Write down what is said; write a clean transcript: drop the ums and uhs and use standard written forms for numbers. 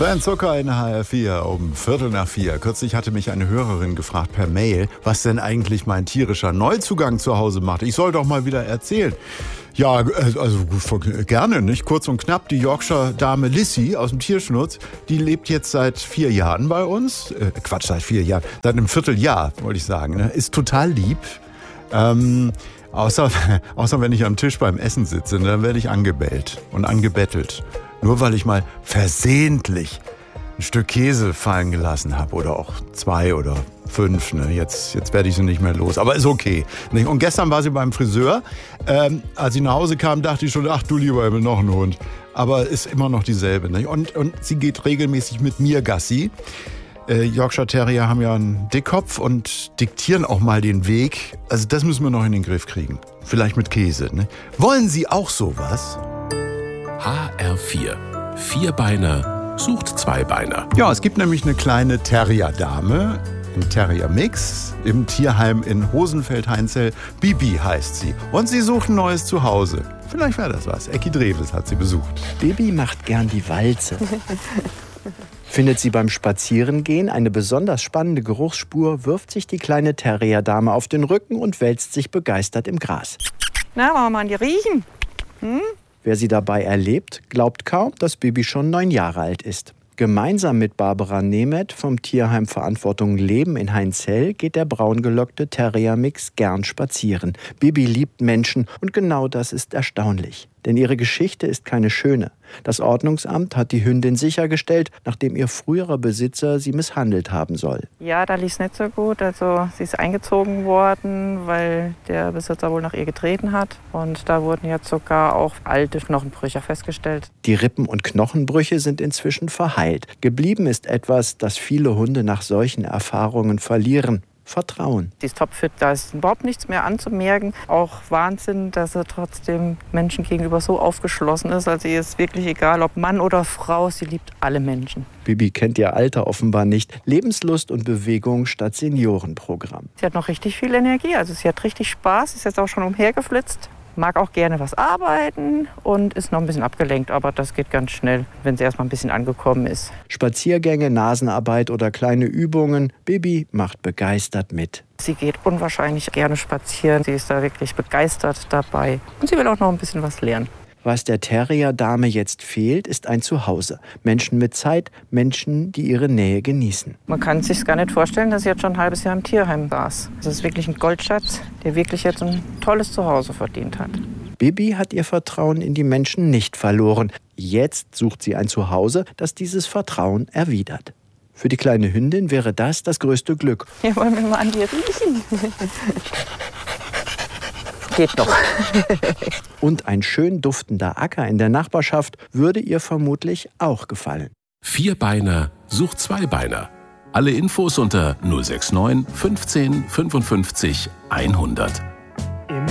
Bernd Zucker in HR4 um 3:15. Kürzlich hatte mich eine Hörerin gefragt per Mail, was denn eigentlich mein tierischer Neuzugang zu Hause macht. Ich soll doch mal wieder erzählen. Ja, also gerne, nicht? Kurz und knapp, die Yorkshire-Dame Lissy aus dem Tierschutz, die lebt jetzt seit 4 Jahren bei uns. Seit 4 Jahren. Seit einem Vierteljahr, wollte ich sagen. Ne? Ist total lieb. Außer wenn ich am Tisch beim Essen sitze, dann werde ich angebellt und angebettelt. Nur weil ich mal versehentlich ein Stück Käse fallen gelassen habe oder auch 2 oder 5. Ne? Jetzt werde ich sie nicht mehr los. Aber ist okay. Und gestern war sie beim Friseur. Als ich nach Hause kam, dachte ich schon, ach du lieber Himmel, noch ein Hund. Aber ist immer noch dieselbe. Ne? Und sie geht regelmäßig mit mir Gassi. Yorkshire Terrier haben ja einen Dickkopf und diktieren auch mal den Weg. Also das müssen wir noch in den Griff kriegen. Vielleicht mit Käse. Ne? Wollen Sie auch sowas? HR4. Vierbeiner sucht Zweibeiner. Ja, es gibt nämlich eine kleine Terrier-Dame, ein Terrier-Mix, im Tierheim in Hosenfeld-Heinzell. Bibi heißt sie. Und sie sucht ein neues Zuhause. Vielleicht wäre das was. Ecki Dreves hat sie besucht. Bibi macht gern die Walze. Findet sie beim Spazierengehen eine besonders spannende Geruchsspur, wirft sich die kleine Terrier-Dame auf den Rücken und wälzt sich begeistert im Gras. Na, wollen wir mal an die riechen? Wer sie dabei erlebt, glaubt kaum, dass Bibi schon 9 Jahre alt ist. Gemeinsam mit Barbara Nemeth vom Tierheim Verantwortung Leben in Heinzell geht der braungelockte Terrier-Mix gern spazieren. Bibi liebt Menschen und genau das ist erstaunlich. Denn ihre Geschichte ist keine schöne. Das Ordnungsamt hat die Hündin sichergestellt, nachdem ihr früherer Besitzer sie misshandelt haben soll. Ja, da lief es nicht so gut. Also sie ist eingezogen worden, weil der Besitzer wohl nach ihr getreten hat. Und da wurden jetzt sogar auch alte Knochenbrüche festgestellt. Die Rippen- und Knochenbrüche sind inzwischen verheilt. Geblieben ist etwas, das viele Hunde nach solchen Erfahrungen verlieren. Vertrauen. Sie ist topfit, da ist überhaupt nichts mehr anzumerken. Auch Wahnsinn, dass sie trotzdem Menschen gegenüber so aufgeschlossen ist. Also ihr ist wirklich egal, ob Mann oder Frau, sie liebt alle Menschen. Bibi kennt ihr Alter offenbar nicht. Lebenslust und Bewegung statt Seniorenprogramm. Sie hat noch richtig viel Energie, also sie hat richtig Spaß, ist jetzt auch schon umhergeflitzt. Mag auch gerne was arbeiten und ist noch ein bisschen abgelenkt, aber das geht ganz schnell, wenn sie erst mal ein bisschen angekommen ist. Spaziergänge, Nasenarbeit oder kleine Übungen. Bibi macht begeistert mit. Sie geht unwahrscheinlich gerne spazieren. Sie ist da wirklich begeistert dabei. Und sie will auch noch ein bisschen was lernen. Was der Terrier-Dame jetzt fehlt, ist ein Zuhause. Menschen mit Zeit, Menschen, die ihre Nähe genießen. Man kann es sich gar nicht vorstellen, dass sie jetzt schon ein halbes Jahr im Tierheim saß. Das ist wirklich ein Goldschatz, der wirklich jetzt ein tolles Zuhause verdient hat. Bibi hat ihr Vertrauen in die Menschen nicht verloren. Jetzt sucht sie ein Zuhause, das dieses Vertrauen erwidert. Für die kleine Hündin wäre das größte Glück. Ja, wollen wir mal an dir riechen? Geht noch. Und ein schön duftender Acker in der Nachbarschaft würde ihr vermutlich auch gefallen. Vierbeiner sucht Zweibeiner. Alle Infos unter 069 15 55 100.